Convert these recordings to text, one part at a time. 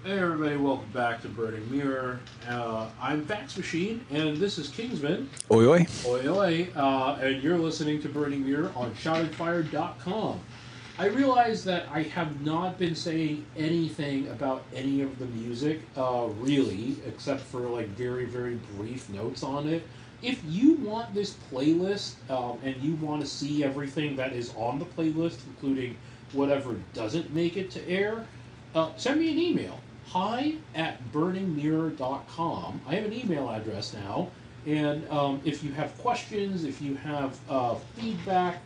Hey everybody, welcome back to Burning Mirror. I'm Vax Machine, and this is Kingsman. Oi, oi. Oi oi, and you're listening to Burning Mirror on ShoutingFire.com. I realize that I have not been saying anything about any of the music, really, except for like very, very brief notes on it. If you want this playlist, and you want to see everything that is on the playlist, including whatever doesn't make it to air, send me an email. Hi at burningmirror.com. I have an email address now, and if you have questions, if you have feedback,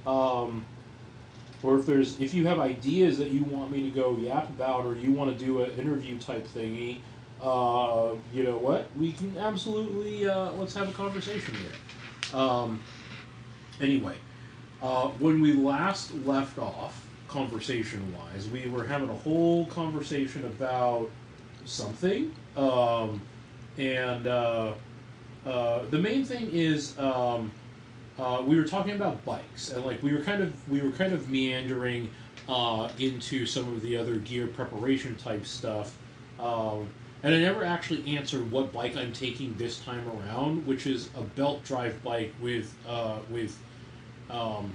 or if you have ideas that you want me to go yap about, or you want to do an interview type thingy, you know what? We can absolutely let's have a conversation here. Anyway, when we last left off, conversation wise, we were having a whole conversation about something, and the main thing is we were talking about bikes, and like we were kind of meandering into some of the other gear preparation type stuff. And I never actually answered what bike I'm taking this time around, which is a belt drive bike with um,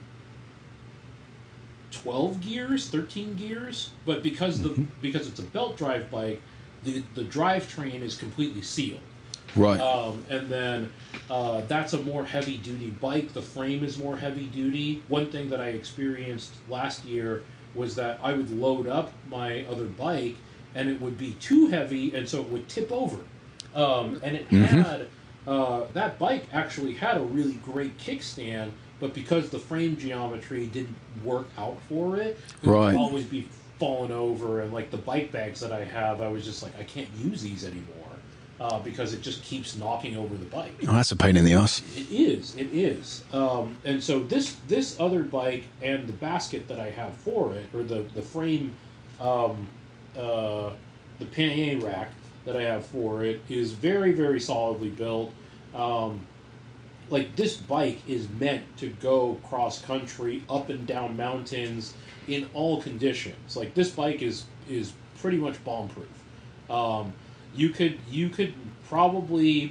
12 gears, 13 gears, but because it's a belt drive bike, the drivetrain is completely sealed. Right. And then that's a more heavy duty bike. The frame is more heavy duty. One thing that I experienced last year was that I would load up my other bike and it would be too heavy, and so it would tip over. And it had that bike actually had a really great kickstand, but because the frame geometry didn't work out for it, it Right. would always be falling over. And like the bike bags that I have, I was just like, I can't use these anymore because it just keeps knocking over the bike. Oh, that's a pain in the ass. It is. It is. And so this other bike and the basket that I have for it, or the frame, the pannier rack that I have for it, is very, very solidly built. Like this bike is meant to go cross country, up and down mountains, in all conditions. Like this bike is pretty much bomb proof. You could probably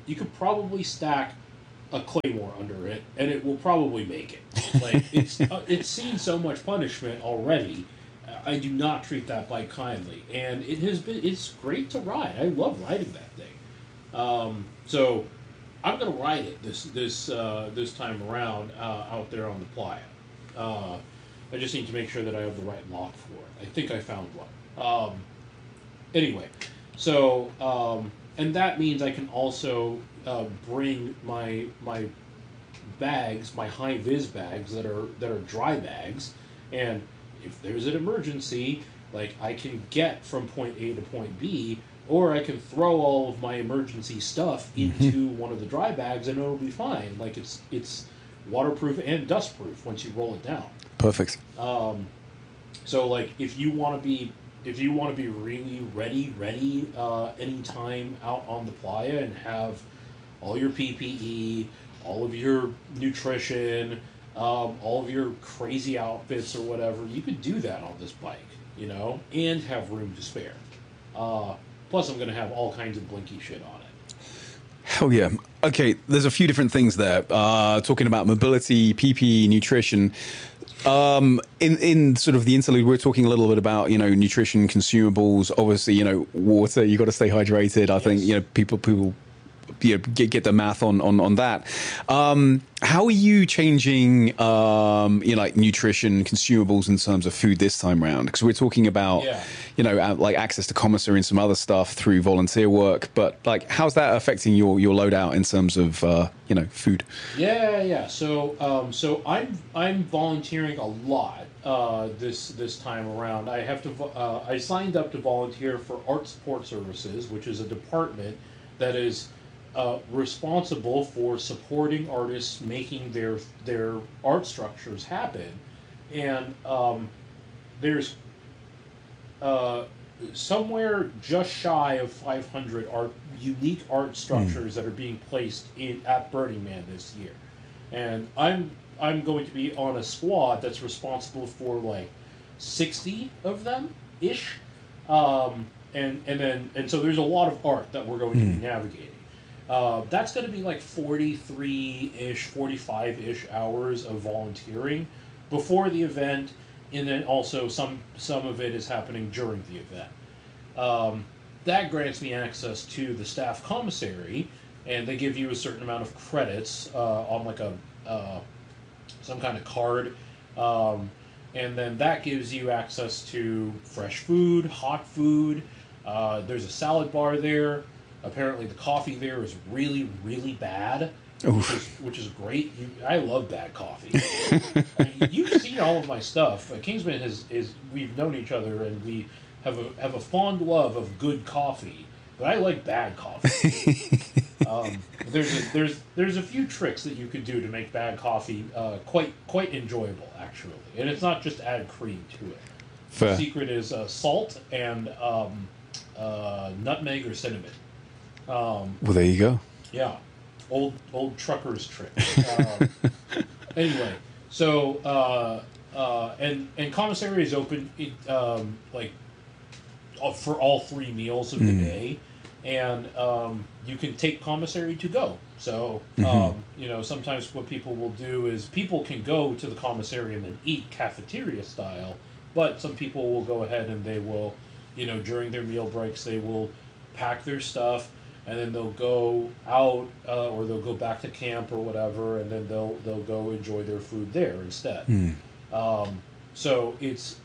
stack a claymore under it, and it will probably make it. Like it's seen so much punishment already. I do not treat that bike kindly, and it's great to ride. I love riding that thing. So I'm gonna ride it this time around out there on the playa. I just need to make sure that I have the right lock for it. I think I found one. Anyway, so and that means I can also bring my bags, my high vis bags that are dry bags, and if there's an emergency, like I can get from point A to point B, or I can throw all of my emergency stuff into one of the dry bags and it'll be fine. Like it's waterproof and dustproof once you roll it down. Perfect. So like if you want to be really ready anytime out on the playa and have all your PPE, all of your nutrition, all of your crazy outfits or whatever, you could do that on this bike, and have room to spare. Plus, I'm going to have all kinds of blinky shit on it. Hell yeah. Okay, there's a few different things there. Talking about mobility, PPE, nutrition. In sort of the interlude, we're talking a little bit about, nutrition, consumables, obviously, water, you got to stay hydrated. I think, people get the math on that. How are you changing, like nutrition, consumables in terms of food this time around? Because we're talking about, like access to commissary and some other stuff through volunteer work. But like, how's that affecting your loadout in terms of, food? Yeah. So I'm volunteering a lot this time around. I signed up to volunteer for Art Support Services, which is a department that is responsible for supporting artists making their art structures happen, and there's somewhere just shy of 500 unique art structures that are being placed at Burning Man this year, and I'm going to be on a squad that's responsible for like 60 of them ish. and so there's a lot of art that we're going to be navigating. That's going to be like 43-ish, 45-ish hours of volunteering before the event, and then also some of it is happening during the event. That grants me access to the staff commissary, and they give you a certain amount of credits on like a some kind of card, and then that gives you access to fresh food, hot food. There's a salad bar there. Apparently, the coffee there is really, really bad, which is great. I love bad coffee. You've seen all of my stuff. Kingsman we've known each other, and we have a fond love of good coffee, but I like bad coffee. There's a few tricks that you could do to make bad coffee quite enjoyable, actually, and it's not just add cream to it. Fair. The secret is salt and nutmeg or cinnamon. Well, there you go. Yeah, old trucker's trick. Anyway, so and commissary is open for all 3 meals of the day, and you can take commissary to go. So sometimes what people will do is people can go to the commissary and then eat cafeteria style, but some people will go ahead and they will, during their meal breaks, they will pack their stuff. And then they'll go out, or they'll go back to camp or whatever, and then they'll go enjoy their food there instead. So it's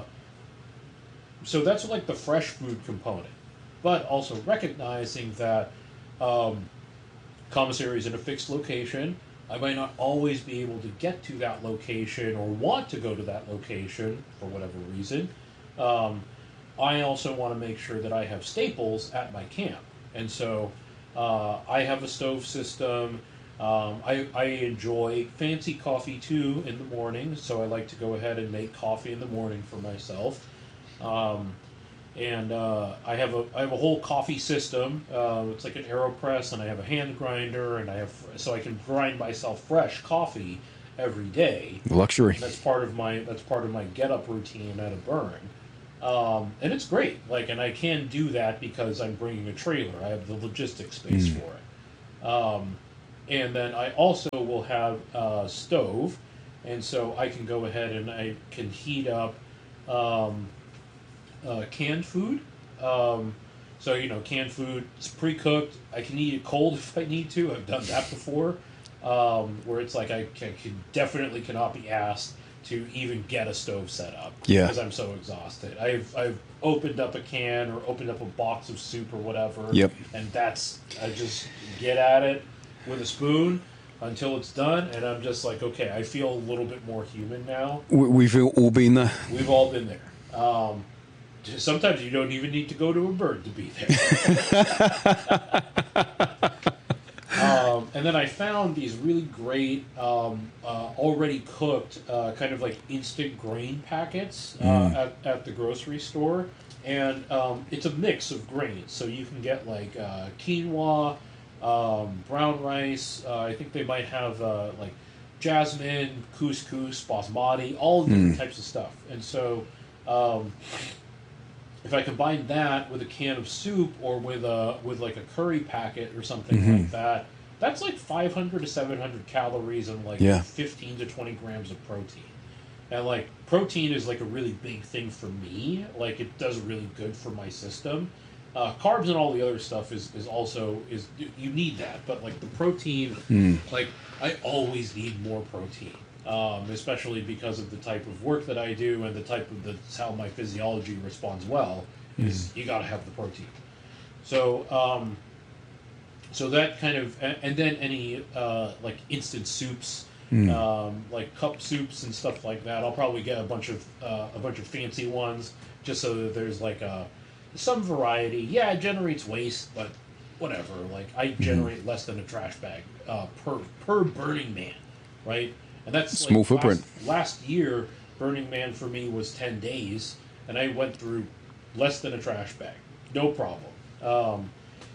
so that's like the fresh food component, but also recognizing that commissary is in a fixed location. I might not always be able to get to that location or want to go to that location for whatever reason. I also want to make sure that I have staples at my camp. And so I have a stove system. I enjoy fancy coffee too in the morning, so I like to go ahead and make coffee in the morning for myself. And I have a whole coffee system. It's like an AeroPress, and I have a hand grinder, and so I can grind myself fresh coffee every day. Luxury. That's part of my get up routine at a burn. And it's great. And I can do that because I'm bringing a trailer. I have the logistics space for it. And then I also will have a stove, and so I can go ahead and I can heat up canned food. So canned food is pre-cooked. I can eat it cold if I need to. I've done that before, where it's like I definitely cannot be asked to even get a stove set up because I'm so exhausted. I've opened up a can or opened up a box of soup or whatever, and I just get at it with a spoon until it's done, and I'm just like, okay, I feel a little bit more human now. We've all been there. We've all been there. Sometimes you don't even need to go to a bird to be there. And then I found these really great, already cooked, kind of like instant grain packets at the grocery store. And it's a mix of grains. So you can get like quinoa, brown rice. I think they might have like jasmine, couscous, basmati, all different types of stuff. And so if I combine that with a can of soup or with like a curry packet or something like that, that's like 500 to 700 calories and like 15 to 20 grams of protein. And like protein is like a really big thing for me. Like it does really good for my system. Carbs and all the other stuff is also you need that, but like the protein, like I always need more protein, especially because of the type of work that I do and the type of that's how my physiology responds well. Is you got to have the protein. So so that kind of, and then any like instant soups, like cup soups and stuff like that. I'll probably get a bunch of fancy ones just so that there's like some variety. Yeah, it generates waste, but whatever. Like I generate less than a trash bag per Burning Man, right? And that's small like footprint. Last year, Burning Man for me was 10 days, and I went through less than a trash bag, no problem.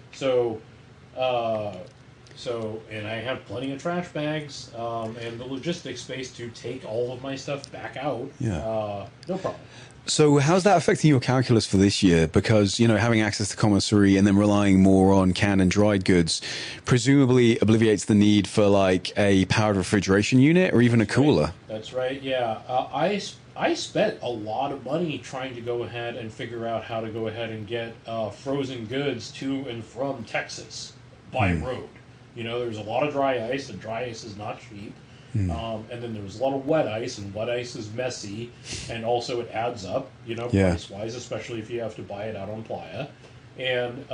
And I have plenty of trash bags and the logistics space to take all of my stuff back out. No problem. So how's that affecting your calculus for this year? Because, having access to commissary and then relying more on canned and dried goods presumably alleviates the need for like a powered refrigeration unit or even a cooler. Right. That's right. Yeah. I spent a lot of money trying to go ahead and figure out how to go ahead and get frozen goods to and from Texas by road. There's a lot of dry ice, and dry ice is not cheap. And then there's a lot of wet ice, and wet ice is messy, and also it adds up, price-wise, especially if you have to buy it out on Playa. And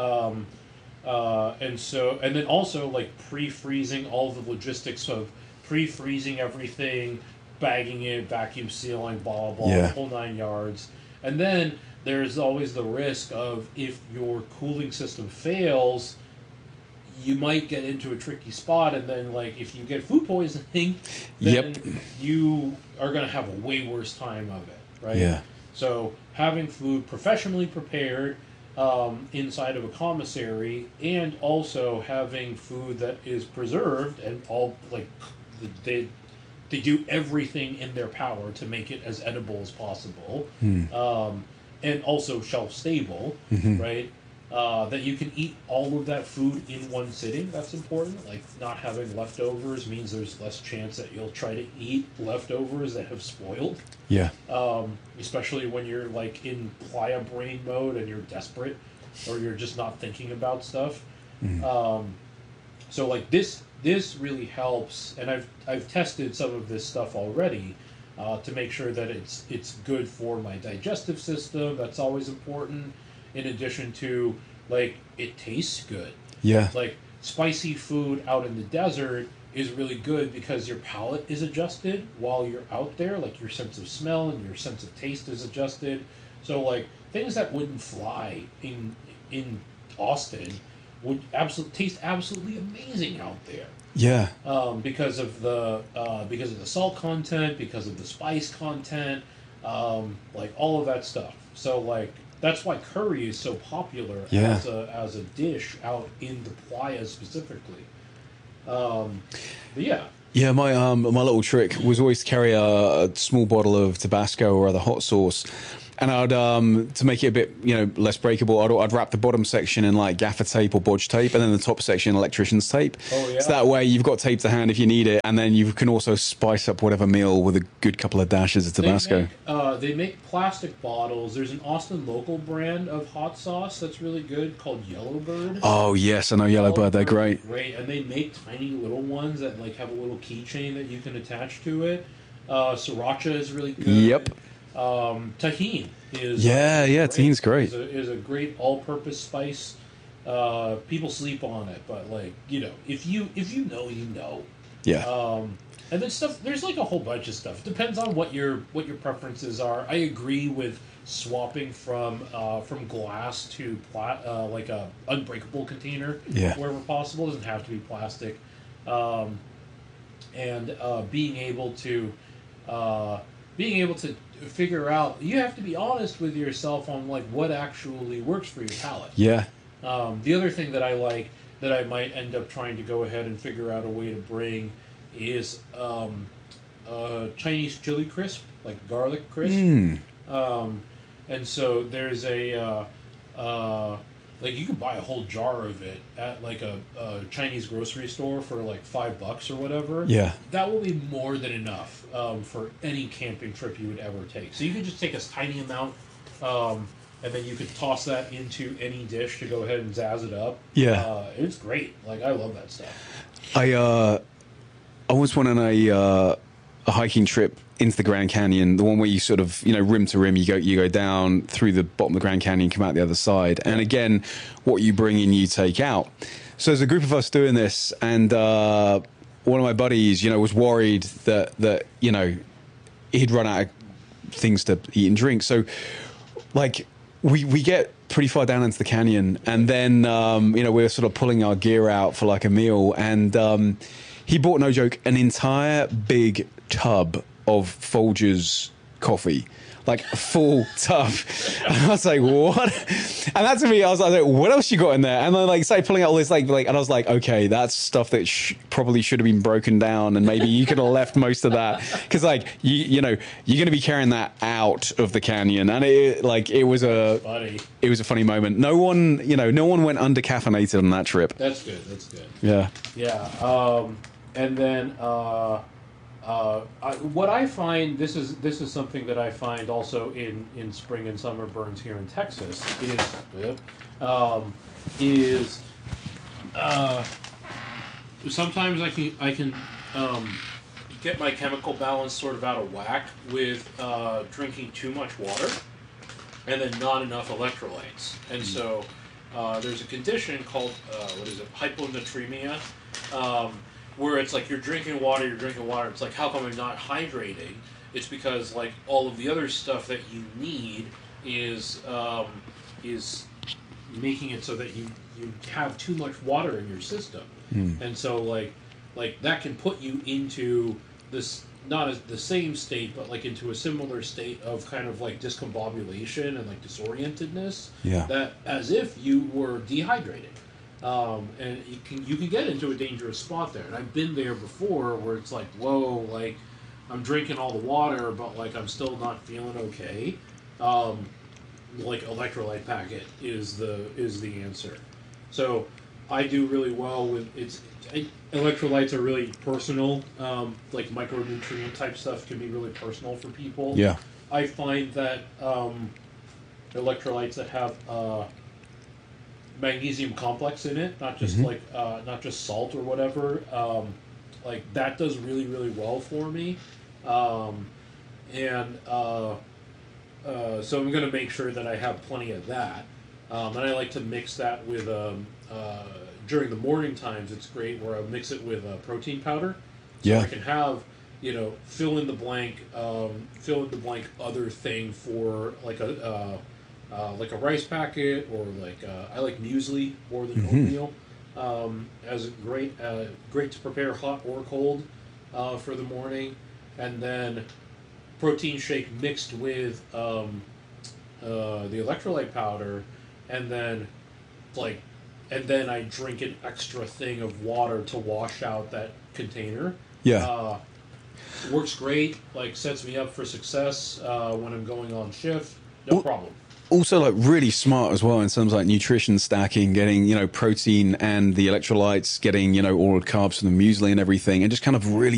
then also like pre-freezing, all the logistics of pre-freezing everything, bagging it, vacuum sealing, blah, blah, blah, the whole 9 yards. And then there's always the risk of if your cooling system fails, you might get into a tricky spot, and then like if you get food poisoning, then you are going to have a way worse time of it, right? Yeah. So having food professionally prepared inside of a commissary, and also having food that is preserved and all like they do everything in their power to make it as edible as possible, and also shelf stable, right? That you can eat all of that food in one sitting. That's important. Like not having leftovers means there's less chance that you'll try to eat leftovers that have spoiled. Yeah. Especially when you're like in playa brain mode and you're desperate, or you're just not thinking about stuff. So like this really helps, and I've tested some of this stuff already to make sure that it's good for my digestive system. That's always important. In addition to, like, it tastes good. Yeah. Like, spicy food out in the desert is really good because your palate is adjusted while you're out there. Like, your sense of smell and your sense of taste is adjusted. So, like, things that wouldn't fly in Austin would taste absolutely amazing out there. Yeah. Because of the salt content, because of the spice content, like, all of that stuff. So, like, that's why curry is so popular as a dish out in the playa specifically. But yeah. Yeah, my little trick was always to carry a small bottle of Tabasco or other hot sauce. And I'd to make it a bit less breakable, I'd wrap the bottom section in like gaffer tape or bodge tape, and then the top section electrician's tape. Oh yeah. So that way you've got tape to hand if you need it, and then you can also spice up whatever meal with a good couple of dashes of Tabasco. They make plastic bottles. There's an Austin local brand of hot sauce that's really good called Yellowbird. Oh yes, I know Yellowbird. They're great. Great, and they make tiny little ones that like have a little keychain that you can attach to it. Sriracha is really good. Yep. Tajin is Tajin's great. Is a great all-purpose spice. People sleep on it, but like if you know, you know. Yeah. And then stuff. There's like a whole bunch of stuff. Depends on what your preferences are. I agree with swapping from glass to like a unbreakable container wherever possible. It doesn't have to be plastic. And being able to figure out, you have to be honest with yourself on like what actually works for your palate. Yeah. The other thing that I like that I might end up trying to go ahead and figure out a way to bring is Chinese chili crisp, like garlic crisp. And so there's a like you can buy a whole jar of it at like a Chinese grocery store for like $5 or whatever. Yeah. That will be more than enough for any camping trip you would ever take. So you could just take a tiny amount, and then you could toss that into any dish to go ahead and zazz it up. Yeah. It's great. Like I love that stuff. I once went on a hiking trip into the Grand Canyon, the one where you sort of, rim to rim, you go down through the bottom of the Grand Canyon, come out the other side. And again, what you bring in, you take out. So there's a group of us doing this, and one of my buddies, was worried that he'd run out of things to eat and drink. So, like, we get pretty far down into the canyon, and then, we're sort of pulling our gear out for like a meal, and he bought, no joke, an entire big tub of Folgers coffee, like full tub. And I was like, what? And that to me, I was like, what else you got in there? And then like started pulling out all this and I was like, okay, that's stuff that probably should have been broken down, and maybe you could have left most of that, because like you know you're going to be carrying that out of the canyon, and it was a funny moment. No one went under caffeinated on that trip. That's good. That's good. Yeah. And then what I find, this is something that I find also in spring and summer burns here in Texas is sometimes I can get my chemical balance sort of out of whack with drinking too much water and then not enough electrolytes. And so there's a condition called hyponatremia, where it's like you're drinking water. It's like, how come I'm not hydrating? It's because like all of the other stuff that you need is making it so that you have too much water in your system, and so like that can put you into this, not as the same state, but like into a similar state of kind of like discombobulation and like disorientedness. Yeah. That as if you were dehydrated. And you can get into a dangerous spot there. And I've been there before where it's like, whoa, like I'm drinking all the water, but like I'm still not feeling okay. Like electrolyte packet is the answer. So I do really well with electrolytes are really personal. Like micronutrient type stuff can be really personal for people. Yeah. I find that electrolytes that have magnesium complex in it, not just not just salt or whatever, like that does really, really well for me. So I'm going to make sure that I have plenty of that. And I like to mix that with during the morning times. It's great where I mix it with protein powder. So I can have, fill in the blank other thing for like a rice packet, or like I like muesli more than oatmeal, as great to prepare hot or cold for the morning, and then protein shake mixed with the electrolyte powder, and then I drink an extra thing of water to wash out that container. Works great. Like sets me up for success when I'm going on shift. No problem. Also, like really smart as well in terms of like nutrition stacking, getting protein and the electrolytes, getting all the carbs from the muesli and everything, and just kind of really